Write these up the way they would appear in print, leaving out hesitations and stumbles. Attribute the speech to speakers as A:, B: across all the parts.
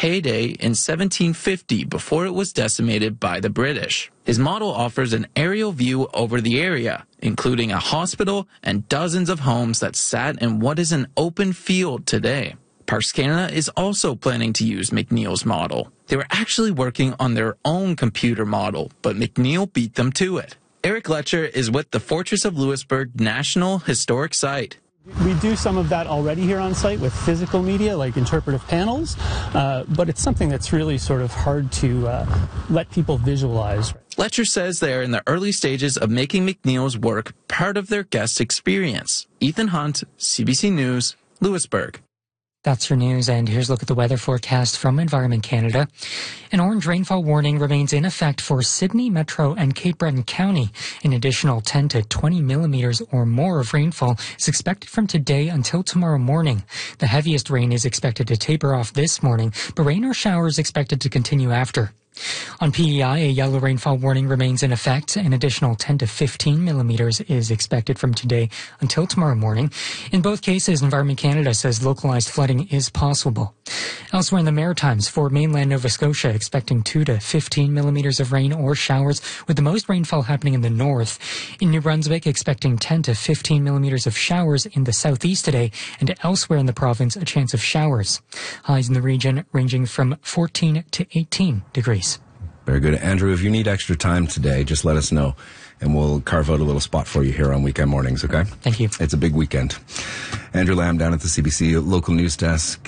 A: heyday in 1750 before it was decimated by the British. His model offers an aerial view over the area, including a hospital and dozens of homes that sat in what is an open field today. Parks Canada is also planning to use McNeil's model. They were actually working on their own computer model, but McNeil beat them to it. Eric Letcher is with the Fortress of Louisbourg National Historic Site.
B: We do some of that already here on site with physical media like interpretive panels, but it's something that's really sort of hard to let people visualize.
A: Letcher says they are in the early stages of making McNeil's work part of their guest experience. Ethan Hunt, CBC News, Louisbourg.
C: That's your news, and here's a look at the weather forecast from Environment Canada. An orange rainfall warning remains in effect for Sydney Metro and Cape Breton County. An additional 10 to 20 millimeters or more of rainfall is expected from today until tomorrow morning. The heaviest rain is expected to taper off this morning, but rain or showers expected to continue after. On PEI, a yellow rainfall warning remains in effect. An additional 10 to 15 millimeters is expected from today until tomorrow morning. In both cases, Environment Canada says localized flooding is possible. Elsewhere in the Maritimes, for mainland Nova Scotia, expecting 2 to 15 millimeters of rain or showers, with the most rainfall happening in the north. In New Brunswick, expecting 10 to 15 millimeters of showers in the southeast today, and elsewhere in the province, a chance of showers. Highs in the region ranging from 14 to 18 degrees.
D: Very good. Andrew, if you need extra time today, just let us know, and we'll carve out a little spot for you here on Weekend Mornings, okay?
C: Thank you.
D: It's a big weekend. Andrew Lamb down at the CBC local news desk.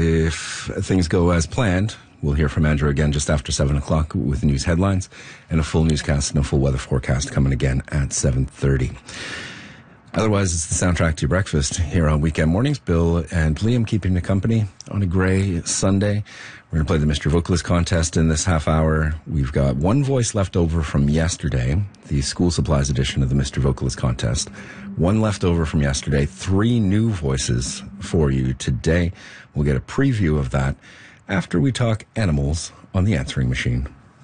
D: If things go as planned, we'll hear from Andrew again just after 7 o'clock with news headlines and a full newscast and a full weather forecast coming again at 7:30. Otherwise, it's the soundtrack to your breakfast here on Weekend Mornings. Bill and Liam keeping you company on a gray Sunday. We're going to play the Mystery Vocalist contest in this half hour. We've got one voice left over from yesterday, the school supplies edition of the Mystery Vocalist contest. One left over from yesterday, 3 new voices for you today. We'll get a preview of that after we talk animals on the answering machine.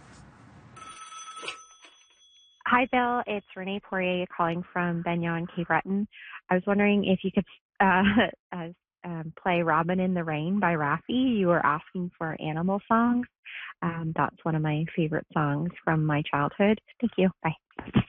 E: Hi, Bill. It's Renee Poirier calling from Benyon, Cape Breton. I was wondering if you could play Robin in the Rain by Raffi. You were asking for animal songs. That's one of my favorite songs from my childhood. Thank you. Bye.